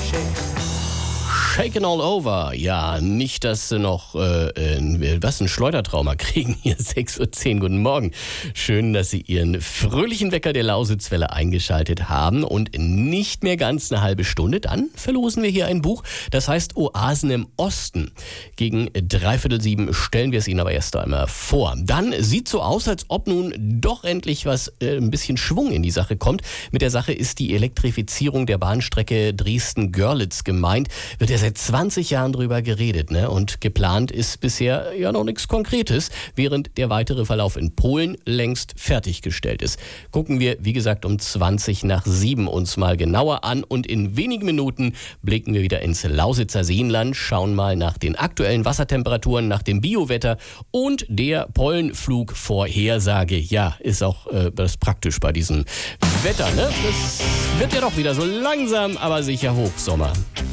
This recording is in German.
Shaken all over. Ja, nicht, dass sie noch ein Schleudertrauma kriegen. Hier 6:10 Uhr. Guten Morgen. Schön, dass Sie Ihren fröhlichen Wecker der Lausitzwelle eingeschaltet haben. Und nicht mehr ganz eine halbe Stunde, dann verlosen wir hier ein Buch. Das heißt Oasen im Osten. Gegen 6:45 stellen wir es Ihnen aber erst einmal vor. Dann sieht so aus, als ob nun doch endlich ein bisschen Schwung in die Sache kommt. Mit der Sache ist die Elektrifizierung der Bahnstrecke Dresden-Görlitz gemeint. Wird ja seit 20 Jahren drüber geredet, ne? Und geplant ist bisher ja noch nichts Konkretes, während der weitere Verlauf in Polen längst fertiggestellt ist. Gucken wir, wie gesagt, um 7:20 uns mal genauer an und in wenigen Minuten blicken wir wieder ins Lausitzer Seenland, schauen mal nach den aktuellen Wassertemperaturen, nach dem Biowetter und der Pollenflugvorhersage. Ja, ist auch das praktisch bei diesem Wetter, ne? Das wird ja doch wieder so langsam, aber sicher Hochsommer.